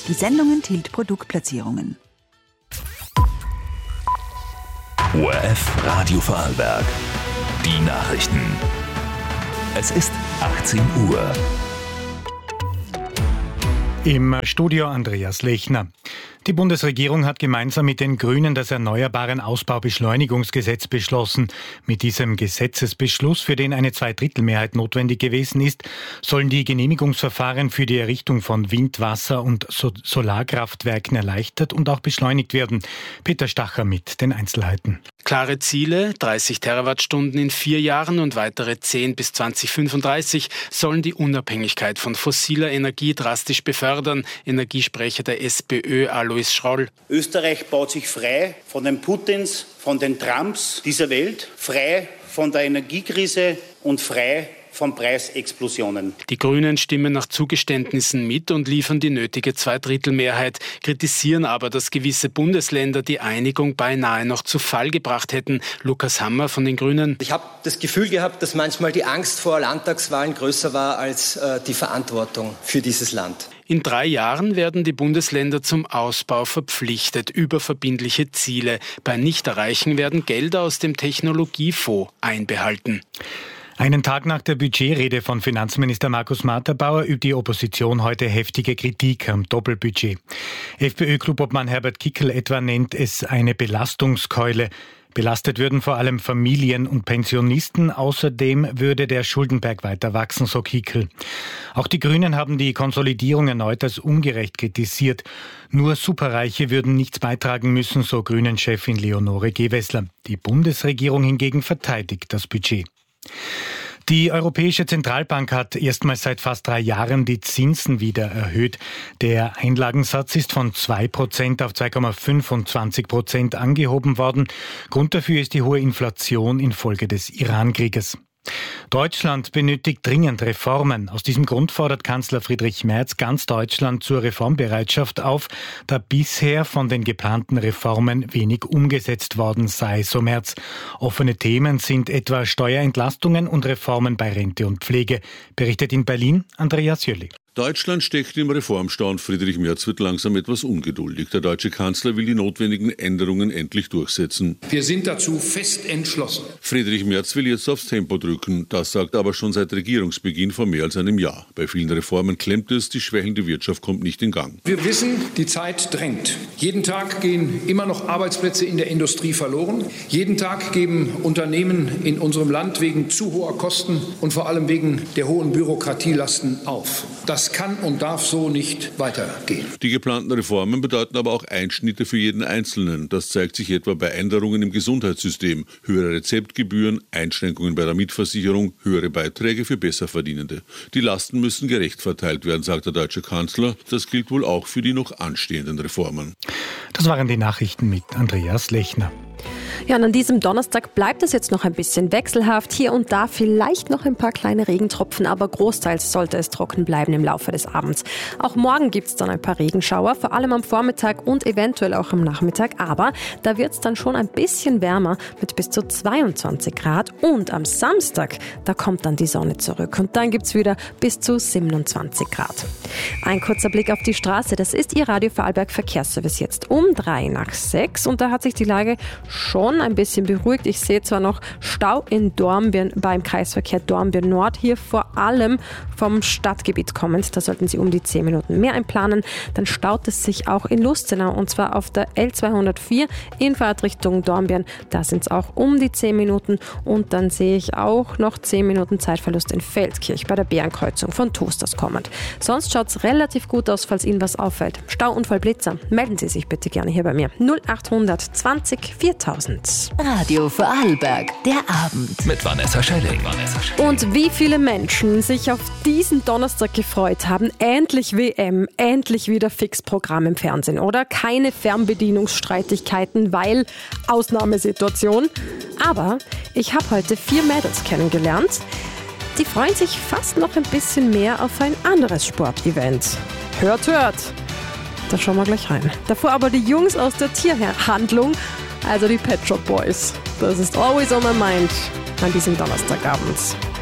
Die Sendung enthielt Produktplatzierungen. ORF Radio Vorarlberg. Die Nachrichten. Es ist 18 Uhr. Im Studio Andreas Lechner. Die Bundesregierung hat gemeinsam mit den Grünen das Erneuerbaren Ausbaubeschleunigungsgesetz beschlossen. Mit diesem Gesetzesbeschluss, für den eine Zweidrittelmehrheit notwendig gewesen ist, sollen die Genehmigungsverfahren für die Errichtung von Wind-, Wasser- und Solarkraftwerken erleichtert und auch beschleunigt werden. Peter Stacher mit den Einzelheiten. Klare Ziele, 30 Terawattstunden in 4 Jahren und weitere 10 bis 2035 sollen die Unabhängigkeit von fossiler Energie drastisch befördern. Energiesprecher der SPÖ Alois Schroll. Österreich baut sich frei von den Putins, von den Trumps dieser Welt, frei von der Energiekrise und frei von Preisexplosionen. Die Grünen stimmen nach Zugeständnissen mit und liefern die nötige Zweidrittelmehrheit, kritisieren aber, dass gewisse Bundesländer die Einigung beinahe noch zu Fall gebracht hätten. Lukas Hammer von den Grünen. Ich habe das Gefühl gehabt, dass manchmal die Angst vor Landtagswahlen größer war als die Verantwortung für dieses Land. In 3 Jahren werden die Bundesländer zum Ausbau verpflichtet über verbindliche Ziele. Bei Nichterreichen werden Gelder aus dem Technologiefonds einbehalten. Einen Tag nach der Budgetrede von Finanzminister Markus Matterbauer übt die Opposition heute heftige Kritik am Doppelbudget. FPÖ-Klubobmann Herbert Kickl etwa nennt es eine Belastungskeule. Belastet würden vor allem Familien und Pensionisten. Außerdem würde der Schuldenberg weiter wachsen, so Kickl. Auch die Grünen haben die Konsolidierung erneut als ungerecht kritisiert. Nur Superreiche würden nichts beitragen müssen, so Grünen-Chefin Leonore Gewessler. Die Bundesregierung hingegen verteidigt das Budget. Die Europäische Zentralbank hat erstmals seit fast 3 Jahren die Zinsen wieder erhöht. Der Einlagensatz ist von 2% auf 2,25% angehoben worden. Grund dafür ist die hohe Inflation infolge des Iran-Krieges. Deutschland benötigt dringend Reformen. Aus diesem Grund fordert Kanzler Friedrich Merz ganz Deutschland zur Reformbereitschaft auf, da bisher von den geplanten Reformen wenig umgesetzt worden sei, so Merz. Offene Themen sind etwa Steuerentlastungen und Reformen bei Rente und Pflege, berichtet in Berlin Andreas Jölli. Deutschland steckt im Reformstau und Friedrich Merz wird langsam etwas ungeduldig. Der deutsche Kanzler will die notwendigen Änderungen endlich durchsetzen. Wir sind dazu fest entschlossen. Friedrich Merz will jetzt aufs Tempo drücken. Das sagt er aber schon seit Regierungsbeginn vor mehr als einem Jahr. Bei vielen Reformen klemmt es, die schwächelnde Wirtschaft kommt nicht in Gang. Wir wissen, die Zeit drängt. Jeden Tag gehen immer noch Arbeitsplätze in der Industrie verloren. Jeden Tag geben Unternehmen in unserem Land wegen zu hoher Kosten und vor allem wegen der hohen Bürokratielasten auf. Das kann und darf so nicht weitergehen. Die geplanten Reformen bedeuten aber auch Einschnitte für jeden Einzelnen. Das zeigt sich etwa bei Änderungen im Gesundheitssystem, höhere Rezeptgebühren, Einschränkungen bei der Mietversicherung, höhere Beiträge für Besserverdienende. Die Lasten müssen gerecht verteilt werden, sagt der deutsche Kanzler. Das gilt wohl auch für die noch anstehenden Reformen. Das waren die Nachrichten mit Andreas Lechner. Ja, und an diesem Donnerstag bleibt es jetzt noch ein bisschen wechselhaft. Hier und da vielleicht noch ein paar kleine Regentropfen, aber großteils sollte es trocken bleiben im Laufe des Abends. Auch morgen gibt es dann ein paar Regenschauer, vor allem am Vormittag und eventuell auch am Nachmittag. Aber da wird es dann schon ein bisschen wärmer mit bis zu 22 Grad. Und am Samstag, da kommt dann die Sonne zurück. Und dann gibt es wieder bis zu 27 Grad. Ein kurzer Blick auf die Straße. Das ist Ihr Radio Vorarlberg Verkehrsservice jetzt um 5:03. Und da hat sich die Lage schon ein bisschen beruhigt. Ich sehe zwar noch Stau in Dornbirn beim Kreisverkehr Dornbirn Nord, hier vor allem vom Stadtgebiet kommend. Da sollten Sie um die 10 Minuten mehr einplanen. Dann staut es sich auch in Lustenau und zwar auf der L204 in Fahrtrichtung Dornbirn. Da sind es auch um die 10 Minuten und dann sehe ich auch noch 10 Minuten Zeitverlust in Feldkirch bei der Bärenkreuzung von Toasters kommend. Sonst schaut es relativ gut aus, falls Ihnen was auffällt. Stauunfall, Blitzer, melden Sie sich bitte gerne hier bei mir. 0800 20 4000. Radio Vorarlberg, der Abend. Mit Vanessa Schelling. Und wie viele Menschen sich auf diesen Donnerstag gefreut haben. Endlich WM, endlich wieder Fixprogramm im Fernsehen, oder? Keine Fernbedienungsstreitigkeiten, weil Ausnahmesituation. Aber ich habe heute 4 Mädels kennengelernt. Die freuen sich fast noch ein bisschen mehr auf ein anderes Sportevent. Hört, hört! Da schauen wir gleich rein. Davor aber die Jungs aus der Tierhandlung, also die Pet Shop Boys. Das ist always on my mind an diesem Donnerstagabend.